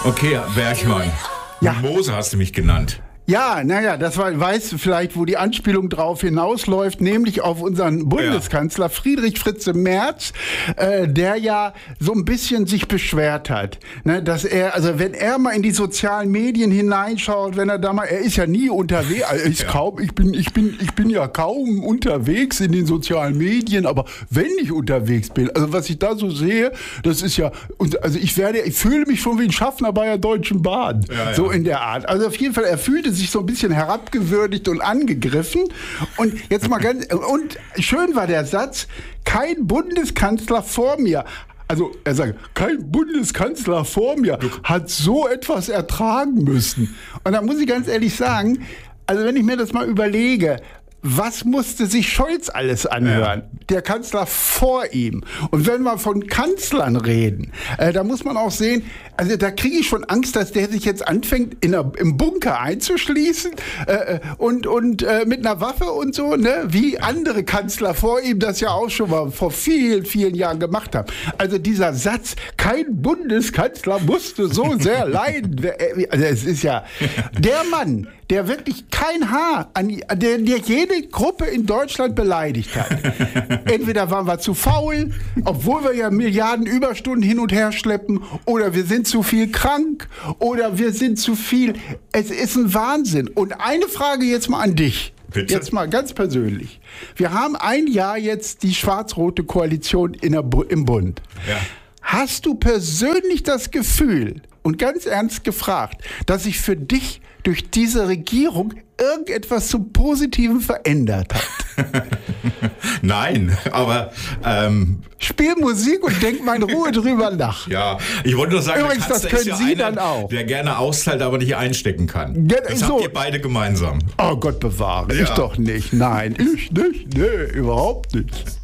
Okay, Bergmann. Ja. Mose hast du mich genannt. Ja, naja, weißt du vielleicht, wo die Anspielung drauf hinausläuft, nämlich auf unseren Bundeskanzler Friedrich Fritze Merz, der ja so ein bisschen sich beschwert hat, ne, dass er, also wenn er mal in die sozialen Medien hineinschaut, wenn er da mal, er ist ja nie unterwegs, ich bin ja kaum unterwegs in den sozialen Medien, aber wenn ich unterwegs bin, also was ich da so sehe, das ist ja, also ich fühle mich schon wie ein Schaffner bei der Deutschen Bahn, so in der Art. Also auf jeden Fall, er fühlte sich so ein bisschen herabgewürdigt und angegriffen. Und jetzt mal und schön war der Satz, kein Bundeskanzler vor mir, also er sagt, kein Bundeskanzler vor mir hat so etwas ertragen müssen. Und da muss ich ganz ehrlich sagen, also wenn ich mir das mal überlege, was musste sich Scholz alles anhören? Ja. Der Kanzler vor ihm. Und wenn wir von Kanzlern reden, da muss man auch sehen, also da kriege ich schon Angst, dass der sich jetzt anfängt, im Bunker einzuschließen und mit einer Waffe und so, ne, wie andere Kanzler vor ihm das ja auch schon mal vor vielen, vielen Jahren gemacht haben. Also dieser Satz, kein Bundeskanzler musste so sehr leiden. Also es ist ja der Mann, der wirklich kein Haar der jede Gruppe in Deutschland beleidigt hat. Entweder waren wir zu faul, obwohl wir ja Milliarden Überstunden hin und her schleppen, oder wir sind zu viel krank, oder wir sind zu viel. Es ist ein Wahnsinn. Und eine Frage jetzt mal an dich. Bitte? Jetzt mal ganz persönlich. Wir haben ein Jahr jetzt die schwarz-rote Koalition im Bund. Ja. Hast du persönlich das Gefühl, und ganz ernst gefragt, dass sich für dich durch diese Regierung irgendetwas zum Positiven verändert hat? Nein, aber spiel Musik und denk mal in Ruhe drüber nach. Ja, ich wollte nur sagen, übrigens, das können Sie dann auch. Der gerne austeilt, aber nicht einstecken kann. Das habt ihr beide gemeinsam. Oh Gott bewahre, ich doch nicht. Nein, ich nicht. Nee, überhaupt nicht.